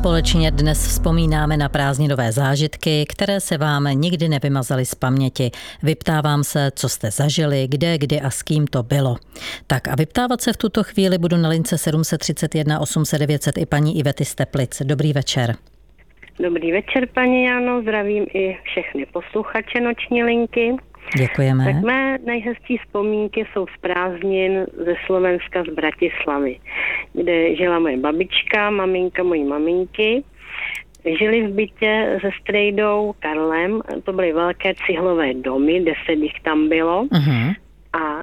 Společně dnes vzpomínáme na prázdninové zážitky, které se vám nikdy nevymazaly z paměti. Vyptávám se, co jste zažili, kde, kdy a s kým to bylo. Tak a vyptávat se v tuto chvíli budu na lince 731 800 900 i paní Ivety z Teplic. Dobrý večer. Dobrý večer, paní Jano, zdravím i všechny posluchače Noční linky. Děkujeme. Tak mé nejhezčí vzpomínky jsou z prázdnin ze Slovenska, z Bratislavy, kde žila moje babička, maminka mojí maminky. Žili v bytě se strejdou Karlem, to byly velké cihlové domy, 10 jich tam bylo. Uh-huh. A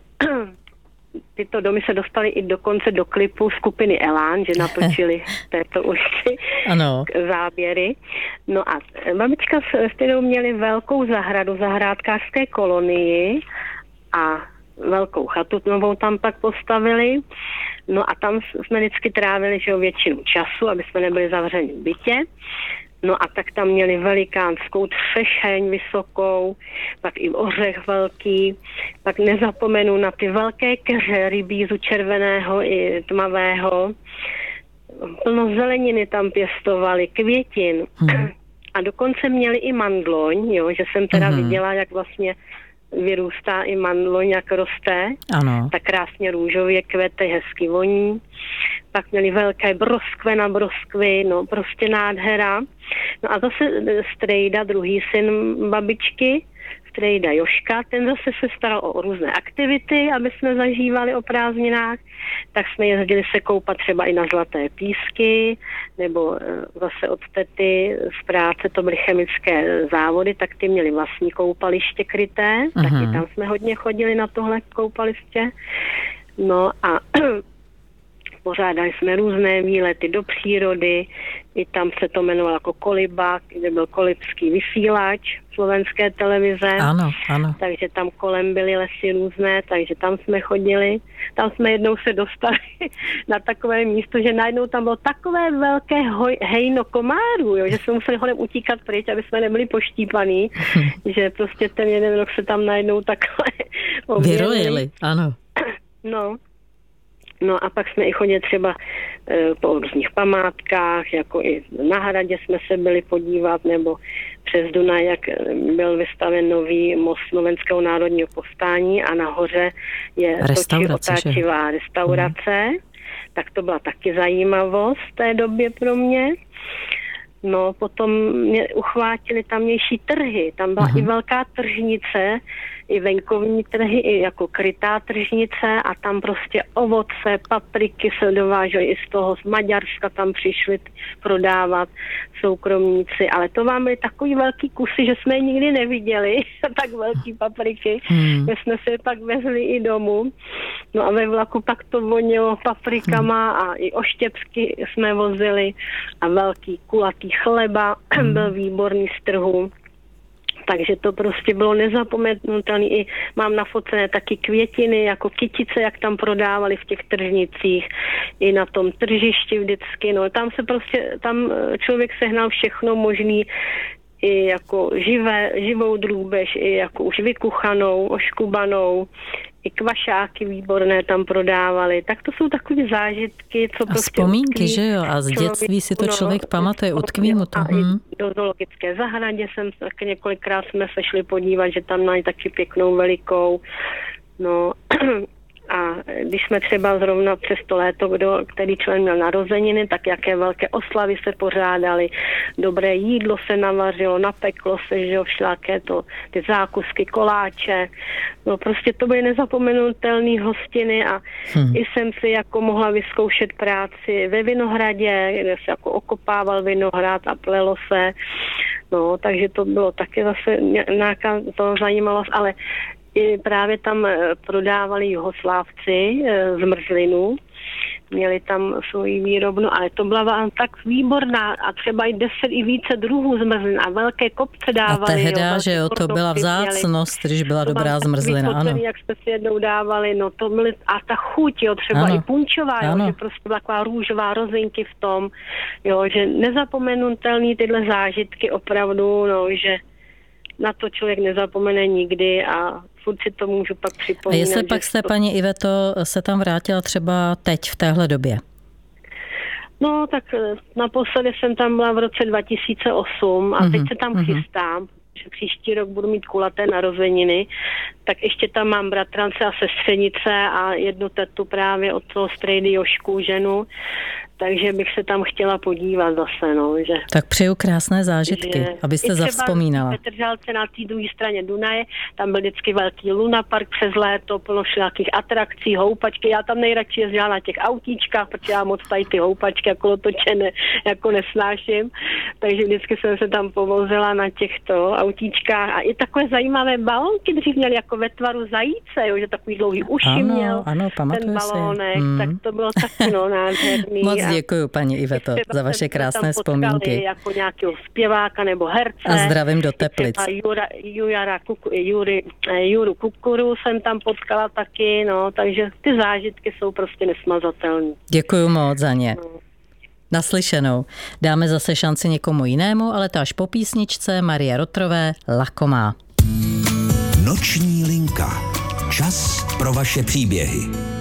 tyto domy se dostaly i dokonce do klipu skupiny Elán, že natočili této ulici záběry. No a babička s kterou měli velkou zahradu, zahrádkářské kolonii a velkou chatu novou tam pak postavili. No a tam jsme vždycky trávili většinu času, aby jsme nebyli zavřeni v bytě. No a tak tam měli velikánskou třešeň vysokou, pak i ořech velký, pak nezapomenu na ty velké keře rybízu červeného i tmavého. Plno zeleniny tam pěstovali, květin. A dokonce měli i mandloň, že jsem teda viděla, jak vlastně vyrůstá i mandloň, jak roste. Ano. Tak krásně růžově kvete, hezky voní. Pak měli velké broskve na broskvy, prostě nádhera. No a zase strejda, druhý syn babičky, strejda Joška, ten zase se staral o různé aktivity, aby jsme zažívali o prázdninách. Tak jsme jezdili se koupat třeba i na Zlaté písky, nebo zase od tety z práce, to byly chemické závody, tak ty měli vlastní koupaliště kryté, taky tam jsme hodně chodili na tohle koupaliště. No a pořádali jsme různé výlety do přírody, i tam se to jmenovalo jako Kolibák, kde byl kolibský vysílač slovenské televize. Ano, ano. Takže tam kolem byly lesy různé, takže tam jsme chodili. Tam jsme jednou se dostali na takové místo, že najednou tam bylo takové velké hejno komárů, že jsme museli hodem utíkat pryč, aby jsme nebyli poštípaný, že prostě ten jeden rok se tam najednou takhle vyrojili, ano. No a pak jsme i chodili třeba po různých památkách, jako i na Hradě jsme se byli podívat, nebo přes Dunaj, jak byl vystaven nový most Slovenského národního povstání a nahoře je otáčivá restaurace. Tak to byla taky zajímavost v té době pro mě. No, potom mě uchvátili tamnější trhy. Tam byla i velká tržnice, i venkovní trhy, i jako krytá tržnice a tam prostě ovoce, papriky se dovážely i z toho, z Maďarska tam přišli prodávat soukromníci, ale to vám byly takový velký kusy, že jsme je nikdy neviděli, tak velký papriky, že jsme se je pak vezli i domů. No a ve vlaku pak to vonilo paprikama a i oštěpky jsme vozili a velký kulatý chleba byl výborný z trhu. Takže to prostě bylo nezapomenutelné. I mám nafocené taky květiny, jako kytice, jak tam prodávali v těch tržnicích, i na tom tržišti vždycky. No, tam se prostě, tam člověk sehnal všechno možný, i jako živou drůbež, i jako už vykuchanou, oškubanou, i kvašáky výborné tam prodávali. Tak to jsou takové zážitky, co prostě... A vzpomínky, že jo? A z dětství si to člověk pamatuje, utkví mu to. A i do zoologické zahradě jsem tak několikrát jsme se šli podívat, že tam mají taky pěknou velikou. No a když jsme třeba zrovna přes to léto, který člen měl narozeniny, tak jaké velké oslavy se pořádaly, dobré jídlo se navařilo, napeklo se, že jo, všelaké ty zákusky, koláče. No prostě to byly nezapomenutelné hostiny a i jsem si jako mohla vyzkoušet práci ve vinohradě, kde se jako okopával vinohrad a plelo se. No, takže to bylo taky zase nějaká zajímavost, ale i právě tam prodávali Juhoslávci zmrzlinu, měli tam svoji výrobnu, ale to byla vám tak výborná a třeba i 10 i více druhů zmrzlin a velké kopce dávali. A tehda, že jo, to byla vzácnost, když byla dobrá zmrzlina, ano. Jak jsme si jednou dávali, no to byly, a ta chuť, jo, třeba ano. I punčová, jo, že prostě byla taková růžová rozinky v tom, jo, že nezapomenutelný tyhle zážitky opravdu, no, že na to člověk nezapomene nikdy a furt si to můžu pak připomínat. A jestli pak jste, paní Iveto, se tam vrátila třeba teď v téhle době? No, tak naposledy jsem tam byla v roce 2008 a teď se tam chystám, že příští rok budu mít kulaté narozeniny, tak ještě tam mám bratrance a sestřenice a jednu tetu právě od toho strejdy Jošku, ženu, takže bych se tam chtěla podívat zase, no, že... Tak přeju krásné zážitky, abyste zavzpomínala. I třeba v Petržalce na té druhé straně Dunaje, tam byl vždycky velký lunapark přes léto, plno všelakých atrakcí, houpačky, já tam nejradši jezdila na těch autíčkách, protože já moc tady ty houpačky jako kolotočené jako nesnáším, takže vždycky jsem se tam povozila na těchto autíčkách a i takové zajímavé balónky dřív měli jako ve tvaru zajíce, jo, že takový dlouhý uši měl ten balónek, tak to bylo taky nádherný. Moc děkuju, paní Iveto, za vaše krásné vzpomínky. Jako nějakého zpěváka nebo herce. A zdravím do Teplic. Juru Kukuru jsem tam potkala taky, no, takže ty zážitky jsou prostě nesmazatelné. Děkuju moc za ně. Naslyšenou. Dáme zase šanci někomu jinému, ale to až po písničce Marie Rotrové Lakomá. Noční linka. Čas pro vaše příběhy.